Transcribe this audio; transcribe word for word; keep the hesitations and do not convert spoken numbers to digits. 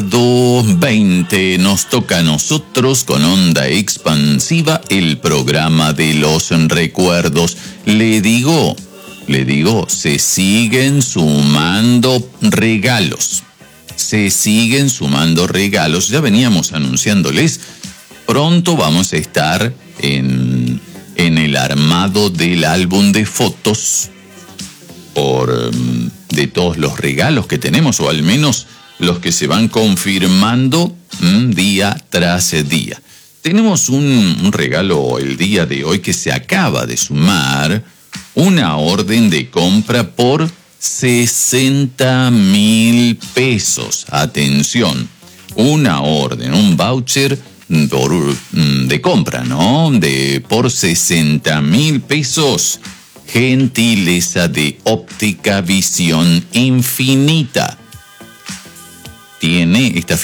veinte nos toca a nosotros con Onda Expansiva, el programa de los recuerdos. Le digo, le digo, se siguen sumando regalos. Se siguen sumando regalos. Ya veníamos anunciándoles. Pronto vamos a estar en, en el armado del álbum de fotos por, de todos los regalos que tenemos, o al menos los que se van confirmando mmm, día tras día. Tenemos un, un regalo el día de hoy que se acaba de sumar, una orden de compra por sesenta mil pesos. Atención, una orden, un voucher por, de compra, ¿no? De por sesenta mil pesos. Gentileza de Óptica Visión Infinita. Tiene esta